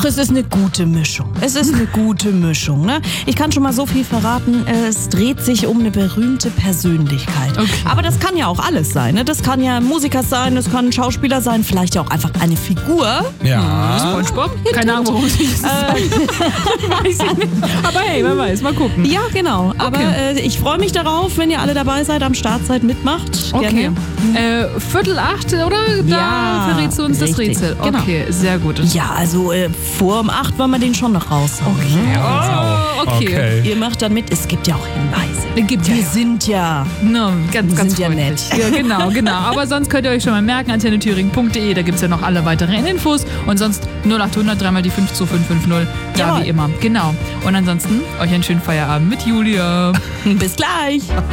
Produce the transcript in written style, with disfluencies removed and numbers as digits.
es ist eine gute Mischung. Ne? Ich kann schon mal so viel verraten, es dreht sich um eine berühmte Persönlichkeit. Okay. Aber das kann ja auch alles sein. Ne? Das kann ja ein Musiker sein, das kann ein Schauspieler sein, vielleicht ja auch einfach eine Figur. Ja. SpongeBob? Keine Ahnung, warum ich das sage. Weiß ich nicht. Aber hey, wer weiß, mal gucken. Ja, genau. Aber ich freue mich darauf, wenn ihr alle dabei seid, am Start seid, mitmacht. Okay. 7:45, oder? Da Ja, verrätst du uns das richtig. Rätsel. Genau. Okay, sehr gut. Ja, also vor um 8 wollen wir den schon noch raushauen. Okay. Okay. Ihr macht dann mit, es gibt ja auch Hinweise. Wir sind ja... No, ganz sind ja freundlich. nett. Ja, genau. Aber sonst könnt ihr euch schon mal merken, antennethüringen.de, da gibt es ja noch alle weiteren Infos. Und sonst 0800 3 mal die 52550. Ja, Jawohl. wie immer. Genau. Und ansonsten euch einen schönen Feierabend mit Julia. Bis gleich.